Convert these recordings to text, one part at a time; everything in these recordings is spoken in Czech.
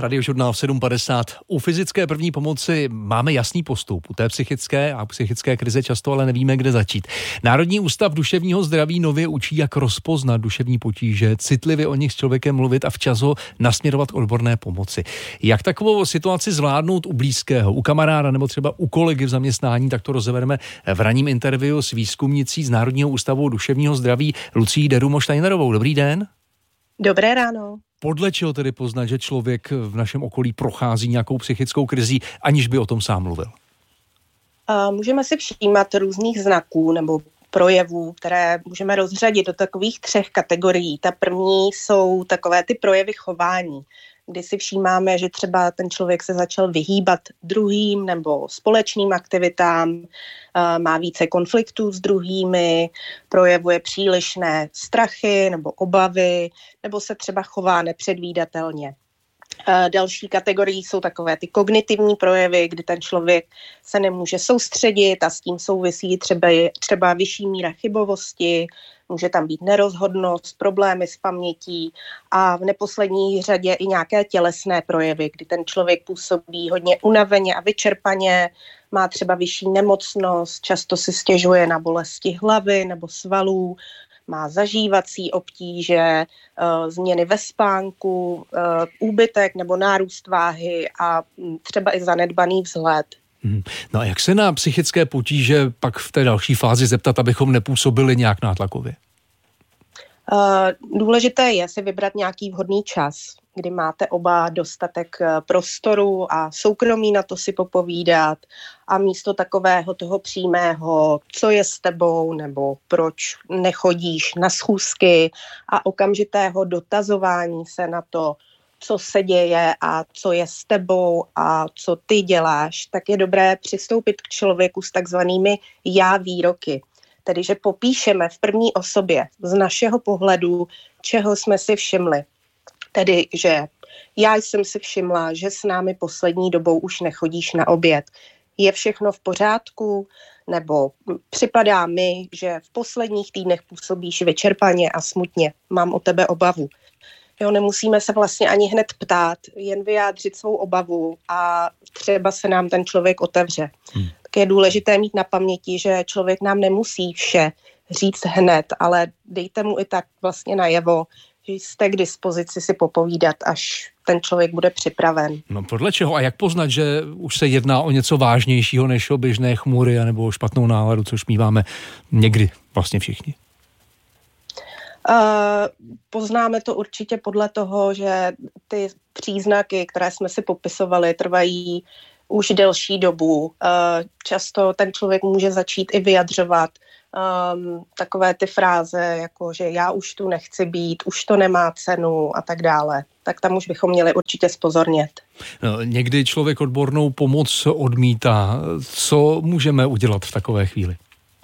Radiožurnál 7.50. U fyzické první pomoci máme jasný postup. U té psychické krize často ale nevíme, kde začít. Národní ústav duševního zdraví nově učí, jak rozpoznat duševní potíže, citlivě o nich s člověkem mluvit a včas ho nasměrovat k odborné pomoci. Jak takovou situaci zvládnout u blízkého, u kamaráda nebo třeba u kolegy v zaměstnání, tak to rozebereme v ranním interview s výzkumnicí z Národního ústavu duševního zdraví Lucií Derumo-Steinerovou. Dobrý den. Dobré ráno. Podle čeho tedy poznat, že člověk v našem okolí prochází nějakou psychickou krizí, aniž by o tom sám mluvil? Můžeme si všímat různých znaků nebo projevů, které můžeme rozřadit do takových 3 kategorií. Ta první jsou takové ty projevy chování, kdy si všímáme, že třeba ten člověk se začal vyhýbat druhým nebo společným aktivitám, má více konfliktů s druhými, projevuje přílišné strachy nebo obavy, nebo se třeba chová nepředvídatelně. Další kategorii jsou takové ty kognitivní projevy, kdy ten člověk se nemůže soustředit a s tím souvisí třeba vyšší míra chybovosti, může tam být nerozhodnost, problémy s pamětí a v neposlední řadě i nějaké tělesné projevy, kdy ten člověk působí hodně unaveně a vyčerpaně, má třeba vyšší nemocnost, často si stěžuje na bolesti hlavy nebo svalů, má zažívací obtíže, změny ve spánku, úbytek nebo nárůst váhy a třeba i zanedbaný vzhled. No a jak se na psychické potíže pak v té další fázi zeptat, abychom nepůsobili nějak nátlakově? Důležité je si vybrat nějaký vhodný čas, kdy máte oba dostatek prostoru a soukromí na to si popovídat a místo takového toho přímého, co je s tebou nebo proč nechodíš na schůzky a okamžitého dotazování se na to, co se děje a co je s tebou a co ty děláš, tak je dobré přistoupit k člověku s takzvanými já výroky. Tedy, že popíšeme v první osobě z našeho pohledu, čeho jsme si všimli. Tedy, že já jsem si všimla, že s námi poslední dobou už nechodíš na oběd. Je všechno v pořádku? Nebo připadá mi, že v posledních týdnech působíš vyčerpaně a smutně. Mám o tebe obavu. Jo, nemusíme se vlastně ani hned ptát, jen vyjádřit svou obavu a třeba se nám ten člověk otevře. Tak je důležité mít na paměti, že člověk nám nemusí vše říct hned, ale dejte mu i tak vlastně najevo, že jste k dispozici si popovídat, až ten člověk bude připraven. No podle čeho a jak poznat, že už se jedná o něco vážnějšího než o běžné chmury anebo o špatnou náladu, což míváme někdy vlastně všichni? Poznáme to určitě podle toho, že ty příznaky, které jsme si popisovali, trvají už delší dobu. Často ten člověk může začít i vyjadřovat takové ty fráze, jako že já už tu nechci být, už to nemá cenu a tak dále. Tak tam už bychom měli určitě zpozornět. No, někdy člověk odbornou pomoc odmítá. Co můžeme udělat v takové chvíli?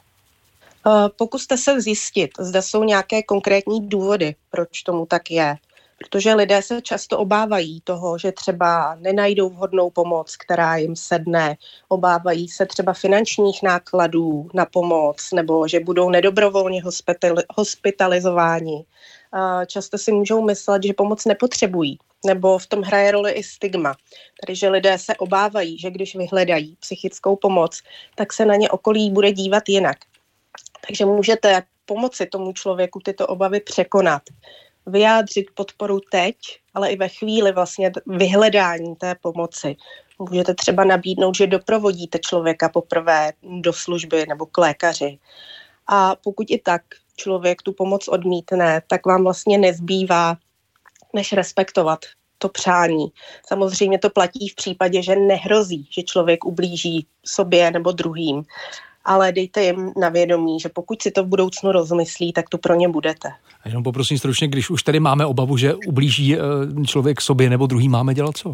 Pokuste se zjistit, zda jsou nějaké konkrétní důvody, proč tomu tak je. Protože lidé se často obávají toho, že třeba nenajdou vhodnou pomoc, která jim sedne. Obávají se třeba finančních nákladů na pomoc nebo že budou nedobrovolně hospitalizováni. Často si můžou myslet, že pomoc nepotřebují. Nebo v tom hraje roli i stigma. Tedy, že lidé se obávají, že když vyhledají psychickou pomoc, tak se na ně okolí bude dívat jinak. Takže můžete pomoci tomu člověku tyto obavy překonat. Vyjádřit podporu teď, ale i ve chvíli vlastně vyhledání té pomoci. Můžete třeba nabídnout, že doprovodíte člověka poprvé do služby nebo k lékaři. A pokud i tak člověk tu pomoc odmítne, tak vám vlastně nezbývá, než respektovat to přání. Samozřejmě to platí v případě, že nehrozí, že člověk ublíží sobě nebo druhým. Ale dejte jim na vědomí, že pokud si to v budoucnu rozmyslí, tak tu pro ně budete. A jenom poprosím stručně, když už tady máme obavu, že ublíží člověk sobě nebo druhý, máme dělat co?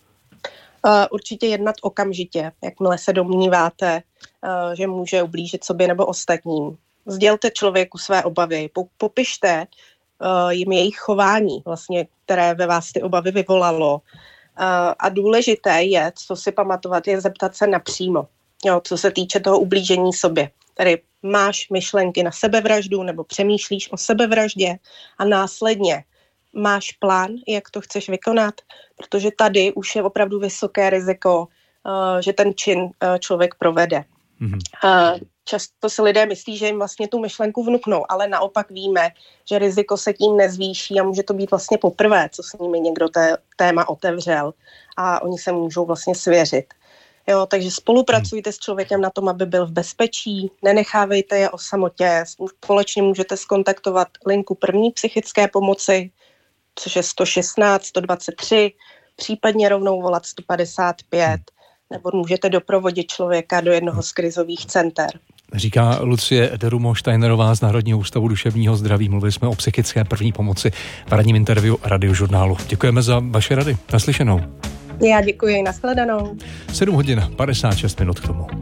Určitě jednat okamžitě, jakmile se domníváte, že může ublížit sobě nebo ostatním. Sdělte člověku své obavy, popište jim jejich chování, vlastně, které ve vás ty obavy vyvolalo. A důležité je, co si pamatovat, je zeptat se napřímo. Jo, co se týče toho ublížení sobě. Tady máš myšlenky na sebevraždu nebo přemýšlíš o sebevraždě a následně máš plán, jak to chceš vykonat, protože tady už je opravdu vysoké riziko, že ten čin člověk provede. Často si lidé myslí, že jim vlastně tu myšlenku vnuknou, ale naopak víme, že riziko se tím nezvýší a může to být vlastně poprvé, co s nimi někdo téma otevřel a oni se můžou vlastně svěřit. Jo, takže spolupracujte s člověkem na tom, aby byl v bezpečí, nenechávejte je o samotě, společně můžete skontaktovat linku první psychické pomoci, což je 116, 123, případně rovnou volat 155, nebo můžete doprovodit člověka do jednoho z krizových center. Říká Lucie Derumo-Steinerová z Národního ústavu duševního zdraví. Mluvili jsme o psychické první pomoci v ranním interview Radiožurnálu. Děkujeme za vaše rady. Naslyšenou. Já děkuji, nashledanou. 7 hodin 56 minut k tomu.